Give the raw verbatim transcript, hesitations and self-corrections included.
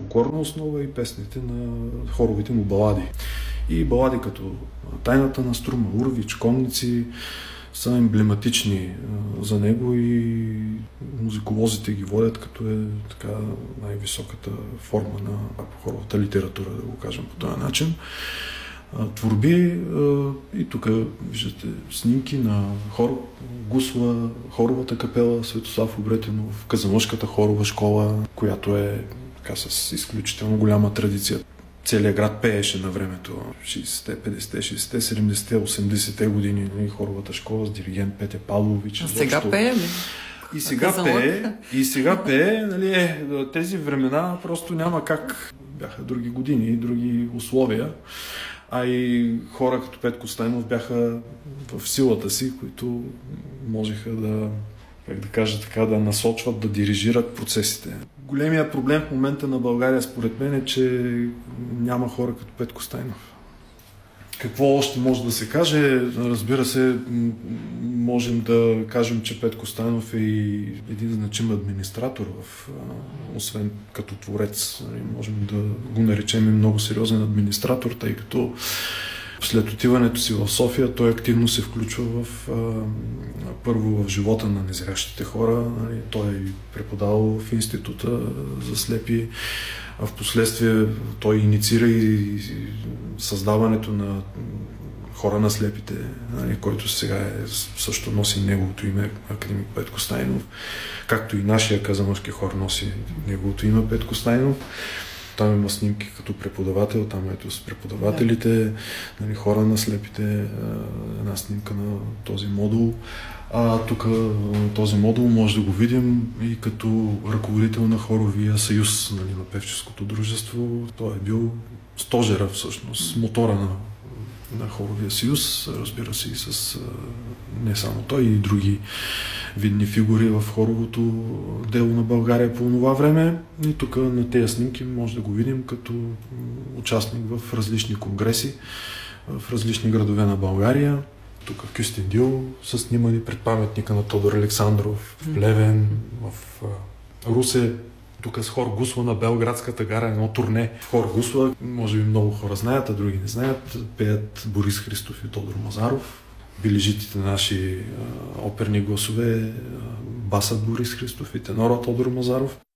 фолклорна основа и песните на хоровите му балади. И балади като Тайната на Струма, Урвич, Конници са емблематични за него и музиколозите ги водят като е така най-високата форма на хоровата литература, да го кажем по този начин. Творби и тук виждате снимки на хор Гусла, хоровата капела Светослав Обретенов, Казанлъшката хорова школа, която е така с изключително голяма традиция. Целият град пееше на времето, шейсетте, петдесетте, шейсетте, седемдесетте, осемдесетте години, хоровата школа с диригент Петя Павлович. А сега пее ли? И сега пее, и сега пее, нали, е, тези времена просто няма как. Бяха други години и други условия. А и хора като Петко Стайнов бяха в силата си, които можеха да, как да кажа така, да насочват, да дирижират процесите. Големия проблем в момента на България, според мен, е, че няма хора като Петко Стайнов. Какво още може да се каже? Разбира се, можем да кажем, че Петко Стайнов е и един значим администратор, в, освен като творец. Можем да го наречем и много сериозен администратор, тъй като след отиването си в София той активно се включва в, първо в живота на незрящите хора. Той е преподавал в Института за слепи. А в последствие той инициира и създаването на Хора на слепите, който сега е, също носи неговото име, академик Петко Стайнов, както и нашия казанлъшки хор носи неговото име Петко Стайнов. Там има снимки като преподавател, там ето с преподавателите, нали, Хора на слепите, една снимка на този модул. А тук този модул може да го видим и като ръководител на хоровия съюз, нали, на певческото дружество. Той е бил стожера всъщност, мотора на, на хоровия съюз, разбира се и с не само той, и други видни фигури в хоровото дело на България по това време. И тук на тези снимки може да го видим като участник в различни конгреси в различни градове на България. Тук в Кюстендил са снимани пред паметника на Тодор Александров, в Плевен, в Русе. Тук с хор Гусла на Белградската гара, едно турне. В хор Гусла, може би много хора знаят, а други не знаят, пеят Борис Христов и Тодор Мазаров. Бележитите наши а, оперни гласове, а, басът Борис Христов и тенора Тодор Мазаров.